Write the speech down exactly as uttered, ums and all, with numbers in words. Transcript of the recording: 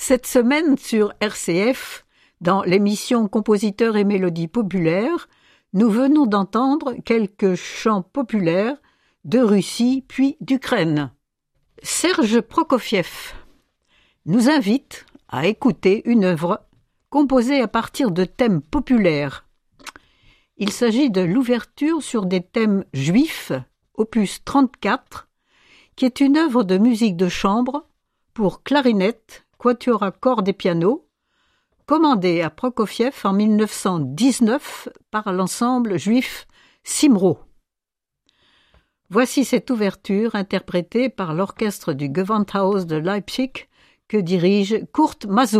Cette semaine sur R C F, dans l'émission Compositeurs et mélodies populaires, nous venons d'entendre quelques chants populaires de Russie puis d'Ukraine. Serge Prokofiev nous invite à écouter une œuvre composée à partir de thèmes populaires. Il s'agit de l'ouverture sur des thèmes juifs, opus trente-quatre, qui est une œuvre de musique de chambre pour clarinette, quatuor à cordes et piano, commandée à Prokofiev en mille neuf cent dix-neuf par l'ensemble juif Simro. Voici cette ouverture interprétée par l'orchestre du Gewandhaus de Leipzig que dirige Kurt Masur.